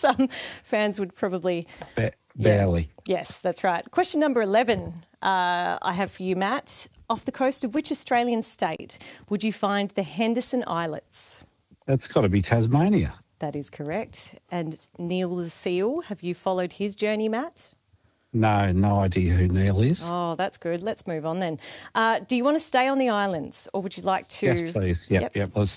some fans would probably... Barely. Yes, that's right. Question number 11 I have for you, Matt. Off the coast of which Australian state would you find the Henderson Islets? That's got to be Tasmania. That is correct. And Neil the seal, have you followed his journey, Matt? No idea who Neil is. Oh, that's good. Let's move on then. Do you want to stay on the islands or would you like to... Yes, please. Yep. Let's